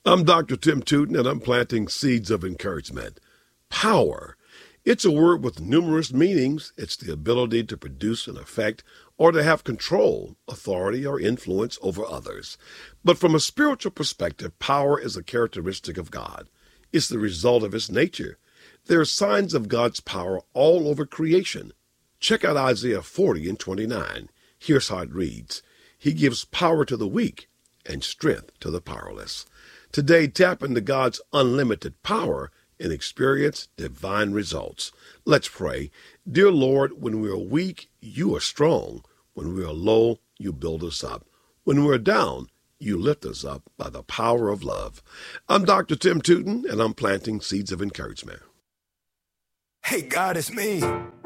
I'm Dr. Tim Tootin, and I'm planting seeds of encouragement. Power. It's a word with numerous meanings. It's the ability to produce an effect or to have control, authority, or influence over others. But from a spiritual perspective, power is a characteristic of God. It's the result of his nature. There are signs of God's power all over creation. Check out Isaiah 40 and 29. Here's how it reads. He gives power to the weak and strength to the powerless. Today, tap into God's unlimited power and experience divine results. Let's pray. Dear Lord, when we are weak, you are strong. When we are low, you build us up. When we're down, you lift us up by the power of love. I'm Dr. Tim Tootin, and I'm planting seeds of encouragement. Hey, God, it's me.